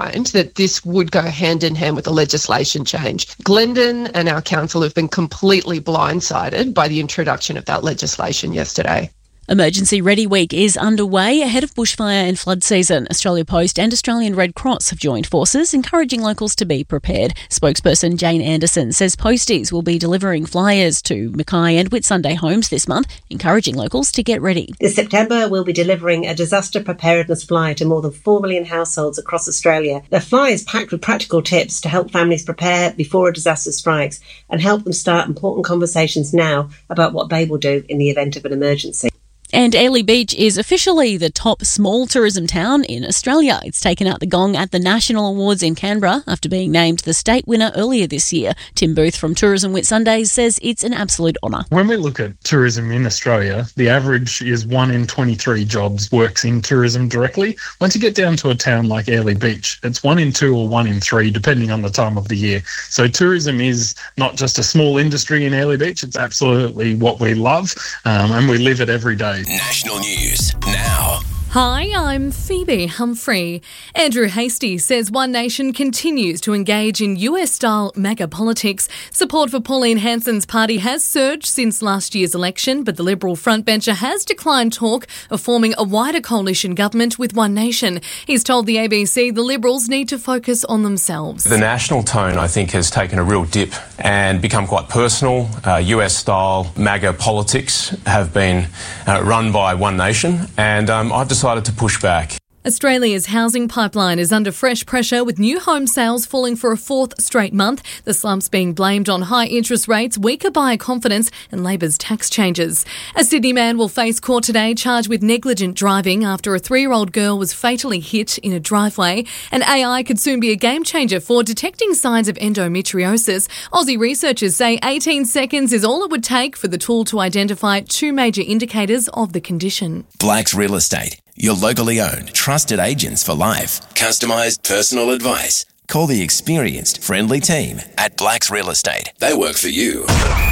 opined that this would go hand in hand with a legislation change. Glendon and our council have been completely blindsided by the introduction of that legislation yesterday. Emergency Ready Week is underway ahead of bushfire and flood season. Australia Post and Australian Red Cross have joined forces, encouraging locals to be prepared. Spokesperson Jane Anderson says posties will be delivering flyers to Mackay and Whitsunday homes this month, encouraging locals to get ready. This September, we'll be delivering a disaster preparedness flyer to more than 4 million households across Australia. The flyer is packed with practical tips to help families prepare before a disaster strikes and help them start important conversations now about what they will do in the event of an emergency. And Airlie Beach is officially the top small tourism town in Australia. It's taken out the gong at the National Awards in Canberra after being named the state winner earlier this year. Tim Booth from Tourism Whitsundays says it's an absolute honour. When we look at tourism in Australia, the average is 1 in 23 jobs works in tourism directly. Once you get down to a town like Airlie Beach, it's 1 in 2 or 1 in 3, depending on the time of the year. So tourism is not just a small industry in Airlie Beach, it's absolutely what we love, and we live it every day. National news now. Hi, I'm Phoebe Humphrey. Andrew Hastie says One Nation continues to engage in US-style MAGA politics. Support for Pauline Hanson's party has surged since last year's election, but the Liberal frontbencher has declined talk of forming a wider coalition government with One Nation. He's told the ABC the Liberals need to focus on themselves. The national tone, I think, has taken a real dip and become quite personal. US-style MAGA politics have been run by One Nation, and I've decided to push back. Australia's housing pipeline is under fresh pressure with new home sales falling for a fourth straight month. The slump's being blamed on high interest rates, weaker buyer confidence and Labor's tax changes. A Sydney man will face court today charged with negligent driving after a 3-year-old girl was fatally hit in a driveway. And AI could soon be a game changer for detecting signs of endometriosis. Aussie researchers say 18 seconds is all it would take for the tool to identify 2 major indicators of the condition. Blacks Real Estate, your locally owned, trusted agents for life. Customised personal advice. Call the experienced, friendly team at Blacks Real Estate. They work for you.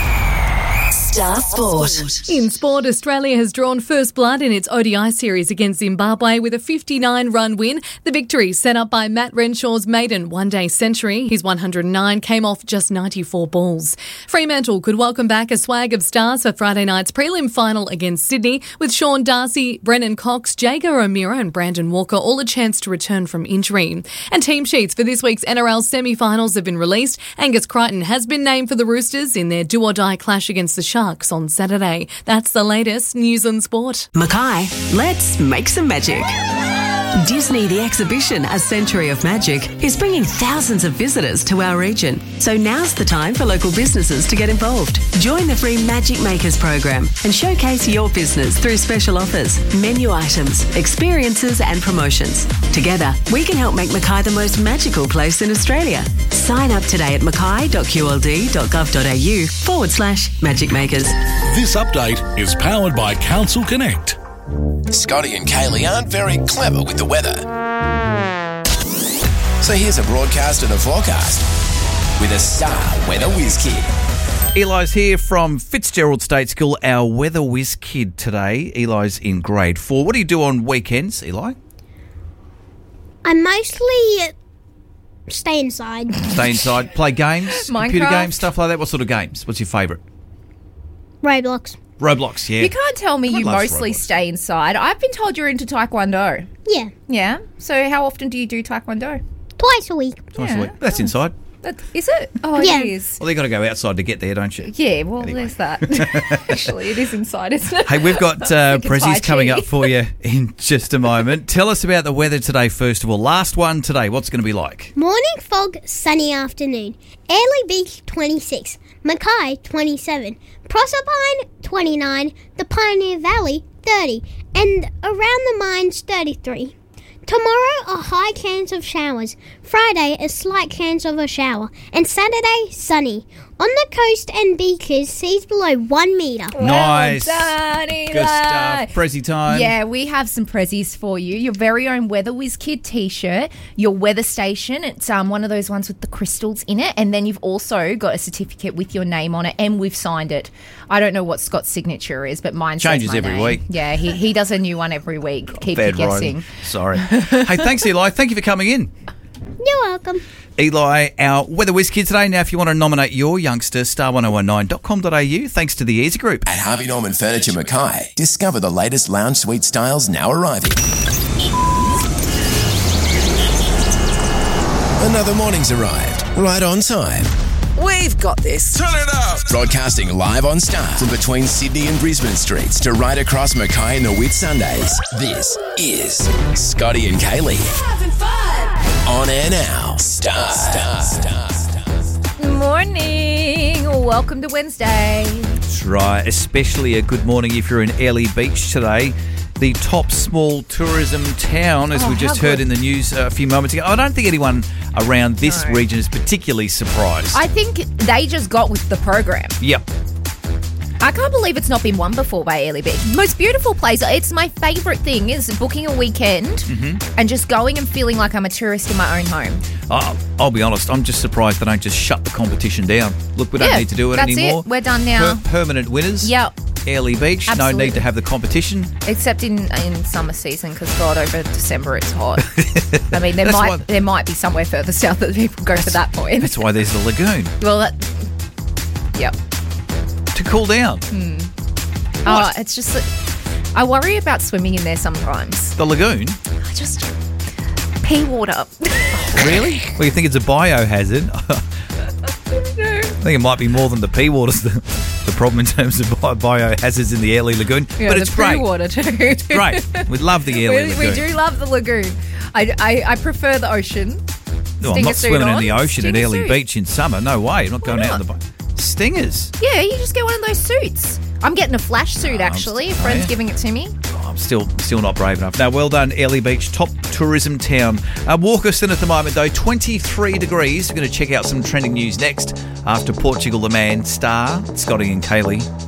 Star Sport. In sport, Australia has drawn first blood in its ODI series against Zimbabwe with a 59-run win. The victory set up by Matt Renshaw's maiden one-day century. His 109 came off just 94 balls. Fremantle could welcome back a swag of stars for Friday night's prelim final against Sydney, with Sean Darcy, Brennan Cox, Jager O'Meara and Brandon Walker all a chance to return from injury. And team sheets for this week's NRL semi-finals have been released. Angus Crichton has been named for the Roosters in their do-or-die clash against the Sharks on Saturday. That's the latest news and sport. Mackay, let's make some magic. Disney The Exhibition, A Century of Magic, is bringing thousands of visitors to our region. So now's the time for local businesses to get involved. Join the free Magic Makers program and showcase your business through special offers, menu items, experiences and promotions. Together, we can help make Mackay the most magical place in Australia. Sign up today at mackay.qld.gov.au/Magic Makers. This update is powered by Council Connect. Scotty and Kaylee aren't very clever with the weather. So here's a broadcast of the forecast with a star weather whiz kid. Eli's here from Fitzgerald State School, our weather whiz kid today. Eli's in grade 4. What do you do on weekends, Eli? I mostly stay inside. Stay inside, play games, computer Minecraft. games, stuff like that. What sort of games? What's your favourite? Roblox. Roblox, yeah. You can't tell me God you loves mostly Roblox. stay inside. I've been told you're into Taekwondo. Yeah. Yeah? So how often do you do Taekwondo? Twice a week. Twice a week. That's inside. Is it? Oh, Yeah. it is. Well, you've got to go outside to get there, don't you? Yeah, well, Anyway. there's that. Actually, it is inside, isn't it? Hey, we've got it's Tai prezzies coming Chi. up for you in just a moment. Tell us about the weather today, first of all. Last one today. What's it going to be like? Morning fog, sunny afternoon. Airlie Beach 26, Mackay 27, Proserpine 29, the Pioneer Valley 30, and around the mines 33. Tomorrow, a high chance of showers. Friday, a slight chance of a shower. And Saturday, sunny. On the coast and beaches, seas below 1 metre. Nice. Well done, Eli. Good stuff. Prezzy time. Yeah, we have some prezzies for you. Your very own Weather Whiz Kid t-shirt, your weather station. It's one of those ones with the crystals in it. And then you've also got a certificate with your name on it, and we've signed it. I don't know what Scott's signature is, but mine Changes says my every name. week. Yeah, he does a new one every week. Keep you Bad guessing. writing. Sorry. Hey, thanks, Eli. Thank you for coming in. You're welcome. Eli, our Weather Whiz Kid today. Now, if you want to nominate your youngster, star1019.com.au. Thanks to the Easy Group. At Harvey Norman Furniture Mackay, discover the latest lounge suite styles now arriving. Another morning's arrived, right on time. We've got this. Turn it up! Broadcasting live on Star from between Sydney and Brisbane streets to right across Mackay and the Whitsundays. This is Scotty and Kaylee. Having fun! On air now. Star. Morning. Welcome to Wednesday. That's right. Especially a good morning if you're in Airlie Beach today. The top small tourism town, as we just heard in the news a few moments ago. I don't think anyone around this region is particularly surprised. I think they just got with the program. Yep. I can't believe it's not been won before by Airlie Beach. Most beautiful place. It's my favourite thing is booking a weekend and just going and feeling like I'm a tourist in my own home. I'll be honest, I'm just surprised they don't just shut the competition down. Look, we don't need to do it anymore. It. We're done now. Permanent winners. Yep. Airlie Beach. Absolutely. No need to have the competition. Except in summer season, because God, over December it's hot. I mean, there might be somewhere further south that people go for that point. That's why there's the lagoon. Well, yep. To cool down. Oh, it's just I worry about swimming in there sometimes. The lagoon? I just pea water. Really? Well, you think it's a biohazard? I think it might be more than the pea water's the problem in terms of biohazards in the Airlie Lagoon. Yeah, but it's great. Water too. It's great. We love the Airlie Lagoon. We do love the lagoon. I prefer the ocean. No, I'm not swimming in the ocean at Airlie Beach in summer. No way. I'm not going out in the Stingers. Yeah, you just get one of those suits. I'm getting a flash suit, actually. A friend's giving it to me. I'm still not brave enough. No, well done, Airlie Beach, top tourism town. Walkerston at the moment, though, 23 degrees. We're going to check out some trending news next after Portugal the Man, Star, Scotty and Kaylee.